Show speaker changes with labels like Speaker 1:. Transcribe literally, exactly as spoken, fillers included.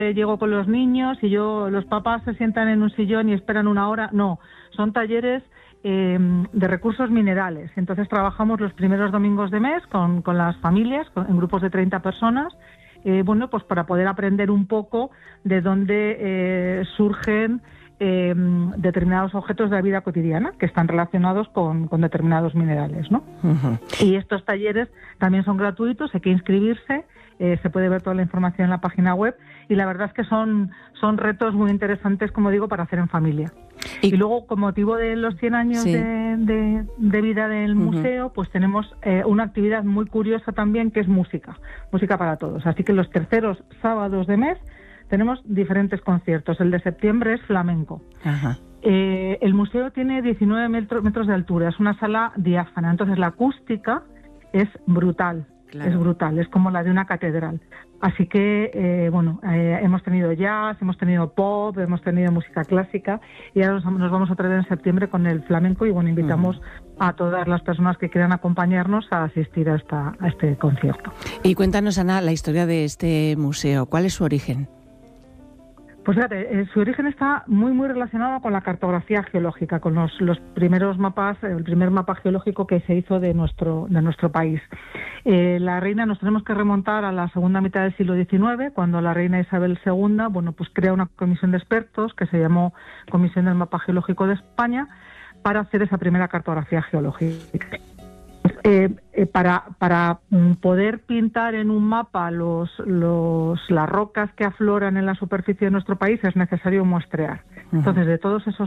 Speaker 1: llego con los niños y yo los papás se sientan en un sillón y esperan una hora. No, son talleres eh, de recursos minerales. Entonces trabajamos los primeros domingos de mes con, con las familias, con, en grupos de treinta personas, eh, bueno, pues para poder aprender un poco de dónde eh, surgen eh, determinados objetos de la vida cotidiana que están relacionados con, con determinados minerales, ¿no? Uh-huh. Y estos talleres también son gratuitos, hay que inscribirse. Eh, se puede ver toda la información en la página web y la verdad es que son, son retos muy interesantes, como digo, para hacer en familia. Y, y luego, con motivo de los cien años sí. de, de, de vida del uh-huh. museo, pues tenemos eh, una actividad muy curiosa también, que es música, música para todos. Así que los terceros sábados de mes tenemos diferentes conciertos. El de septiembre es flamenco. Ajá. Eh, el museo tiene diecinueve metros, metros de altura, es una sala diáfana, entonces la acústica es brutal. Claro. Es brutal, es como la de una catedral. Así que, eh, bueno, eh, hemos tenido jazz, hemos tenido pop, hemos tenido música clásica y ahora nos, nos vamos a traer en septiembre con el flamenco y, bueno, invitamos uh-huh. a todas las personas que quieran acompañarnos a asistir a, esta, a este concierto.
Speaker 2: Y cuéntanos, Ana, la historia de este museo. ¿Cuál es su origen?
Speaker 1: Pues fíjate, eh, su origen está muy muy relacionado con la cartografía geológica, con los, los primeros mapas, el primer mapa geológico que se hizo de nuestro de nuestro país. Eh, la reina, nos tenemos que remontar a la segunda mitad del siglo diecinueve, cuando la reina Isabel segunda, bueno, pues crea una comisión de expertos que se llamó Comisión del Mapa Geológico de España para hacer esa primera cartografía geológica. Eh, eh, para, para poder pintar en un mapa los, los, las rocas que afloran en la superficie de nuestro país es necesario muestrear. Uh-huh. Entonces, de todos esos